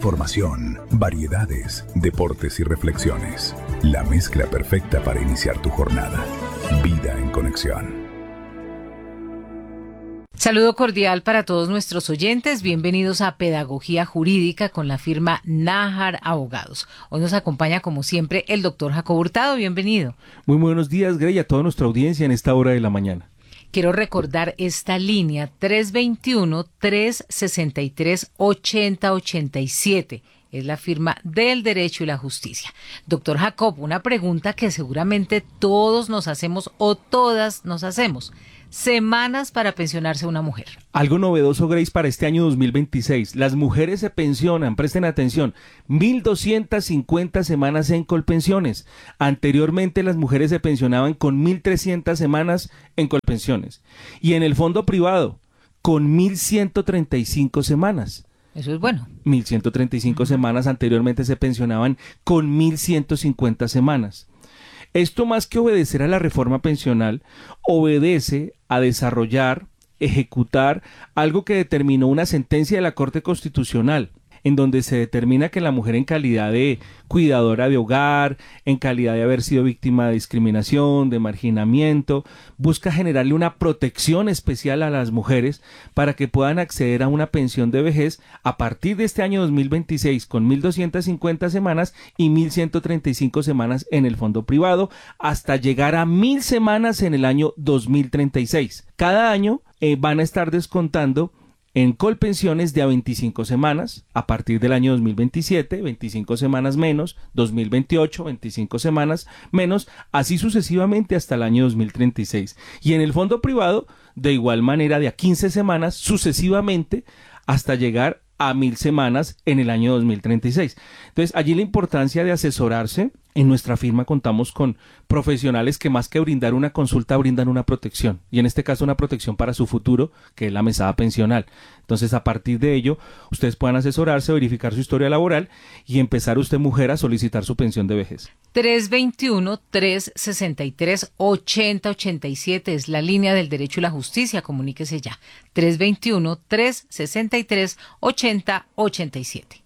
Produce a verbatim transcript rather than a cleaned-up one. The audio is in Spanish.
información, variedades, deportes y reflexiones. La mezcla perfecta para iniciar tu jornada. Vida en Conexión. Saludo cordial para todos nuestros oyentes. Bienvenidos a Pedagogía Jurídica con la firma Nájar Abogados. Hoy nos acompaña, como siempre, el doctor Jacobo Hurtado. Bienvenido. Muy buenos días, Grey, a toda nuestra audiencia en esta hora de la mañana. Quiero recordar esta línea tres veintiuno, tres sesenta y tres, ochenta ochenta y siete. Es la firma del Derecho y la Justicia. Doctor Jacob, una pregunta que seguramente todos nos hacemos o todas nos hacemos. Semanas para pensionarse una mujer. Algo novedoso, Grace, para este año dos mil veintiséis. Las mujeres se pensionan, presten atención, mil doscientas cincuenta semanas en Colpensiones. Anteriormente las mujeres se pensionaban con mil trescientas semanas en Colpensiones. Y en el fondo privado, con mil ciento treinta y cinco semanas. Eso es bueno. mil ciento treinta y cinco uh-huh. semanas, anteriormente se pensionaban con mil ciento cincuenta semanas. Esto, más que obedecer a la reforma pensional, obedece a desarrollar, ejecutar algo que determinó una sentencia de la Corte Constitucional, en donde se determina que la mujer, en calidad de cuidadora de hogar, en calidad de haber sido víctima de discriminación, de marginamiento, busca generarle una protección especial a las mujeres para que puedan acceder a una pensión de vejez a partir de este año dos mil veintiséis con mil doscientas cincuenta semanas y mil ciento treinta y cinco semanas en el fondo privado, hasta llegar a mil semanas en el año dos mil treinta y seis. Cada año eh, van a estar descontando en Colpensiones de a veinticinco semanas, a partir del año dos mil veintisiete, veinticinco semanas menos, dos mil veintiocho, veinticinco semanas menos, así sucesivamente hasta el año dos mil treinta y seis. Y en el fondo privado, de igual manera, de a quince semanas, sucesivamente, hasta llegar a mil semanas en el año dos mil treinta y seis. Entonces, allí la importancia de asesorarse. En nuestra firma contamos con profesionales que, más que brindar una consulta, brindan una protección, y en este caso una protección para su futuro, que es la mesada pensional. Entonces, a partir de ello, ustedes puedan asesorarse, verificar su historia laboral y empezar usted, mujer, a solicitar su pensión de vejez. tres veintiuno, tres sesenta y tres, ochenta ochenta y siete es la línea del Derecho y la Justicia. Comuníquese ya. tres veintiuno, tres sesenta y tres, ochenta ochenta y siete.